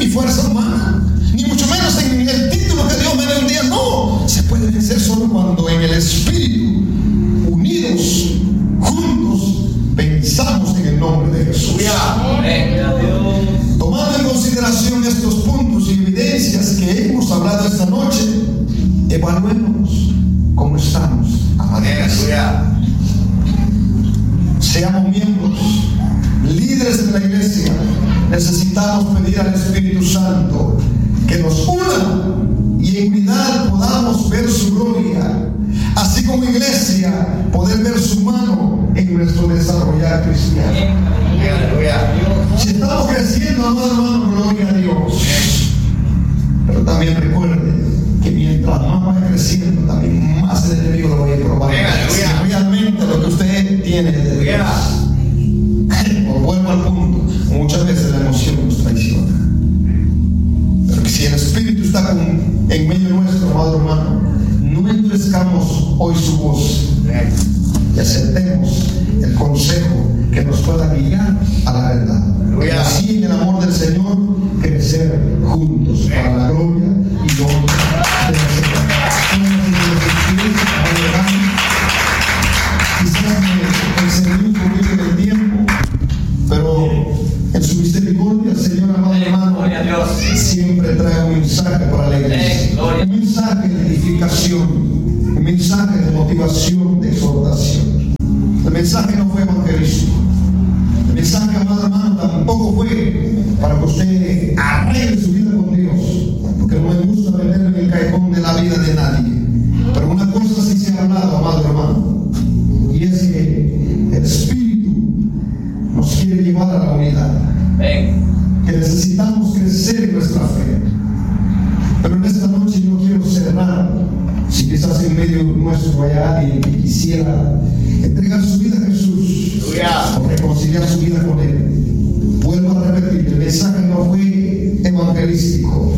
fuerza humana, ni mucho menos en el título que Dios me dé un día. No, se puede vencer solo cuando en el Espíritu, unidos, juntos, pensamos en el nombre de Jesús. Tomando en consideración estos puntos y evidencias que hemos hablado esta noche, evaluemos cómo estamos, amada iglesia. Seamos miembros, líderes de la iglesia. Necesitamos pedir al Espíritu Santo que nos una y en unidad podamos ver su gloria, así como iglesia poder ver su mano en nuestro desarrollar cristiano. Si estamos creciendo, amado hermano, gloria a Dios. Pero también recuerde que mientras más vaya creciendo, también más el enemigo lo vaya a probar. Si realmente lo que usted tiene de Dios. Vuelvo al punto, muchas veces la emoción nos traiciona. Pero que si el Espíritu está en medio nuestro, amado hermano, no endurezcamos hoy su voz y aceptemos el consejo que nos pueda guiar a la verdad. Y así en el amor del Señor crecer juntos para la gloria y honra del Señor. Quizás me excedí un poquito del tiempo, pero en su misericordia, Señor, amado hermano, siempre trae un mensaje para la iglesia, un mensaje de edificación, un mensaje de motivación, de exhortación. El mensaje no fue evangelístico. El mensaje, amado hermano, tampoco fue para que usted arregle su vida con Dios, porque no me gusta meterme en el callejón de la vida de nadie. Pero una cosa sí se ha hablado, amado hermano, y es que el Espíritu nos quiere llevar a la unidad, que necesitamos crecer en nuestra fe. Pero en esta noche yo quiero cerrar. Si quizás en medio nuestro hay alguien que quisiera entregar su vida a Jesús o reconciliar su vida con Él, vuelvo a repetir, el mensaje no fue evangelístico.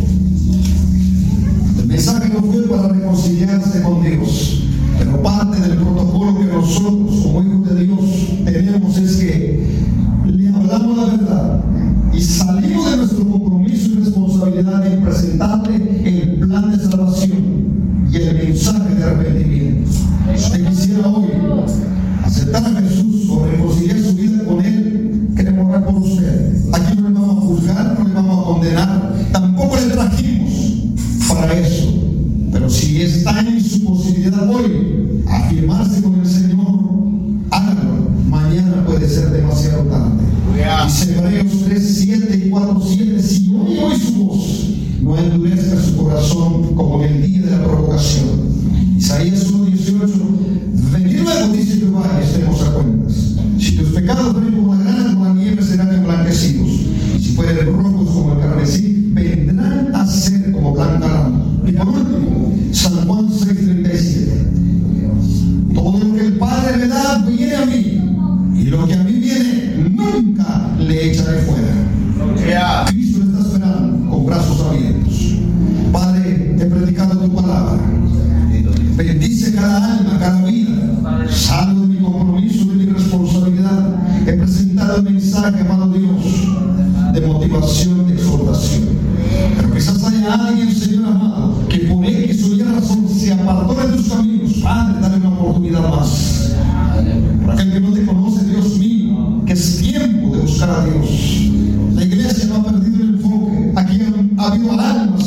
El mensaje no fue para reconciliarse con Dios, pero parte del protocolo que nosotros como hijos de Dios tenemos es que le hablamos la verdad y salimos de nuestro compromiso y responsabilidad en presentarle el plan de salvación y el mensaje de arrepentimiento. Si usted quisiera hoy aceptar a Jesús o reconciliar su vida con Él, queremos orar por usted. Aquí no le vamos a juzgar, no le vamos a condenar, tampoco le trajimos para eso. Pero si está en su posibilidad hoy afirmarse con el Señor, hágalo. Mañana puede ser demasiado tarde. Dice Hebreos 3, 7 y 4, 7: si oye su voz, no endurezca su corazón como en el día de la provocación. Isaías 1, 18: venid luego, dice Jehová, y estemos a cuentas. Si tus pecados ven como la grana, como la nieve, serán emblanquecidos. Y si fueren rojos como el carmesí, vendrán a ser como blanca lana. Y por último, San Juan 6:37: todo lo que el Padre me da viene a mí, y lo que a mí viene nunca le echaré fuera. Cristo le está esperando con brazos abiertos. Padre, he predicado tu palabra. Bendice cada alma, cada vida. Salgo de mi compromiso, de mi responsabilidad. He presentado el mensaje, amado Dios, de motivación, de exhortación. Pero quizás haya alguien, Señor amado, que por X o Y razón se apartó de tus caminos. Padre, dale una oportunidad más. Para aquel que no te conoce, Dios mío, que es tiempo de buscar a Dios. La iglesia no ha perdido el enfoque. Aquí ha habido almas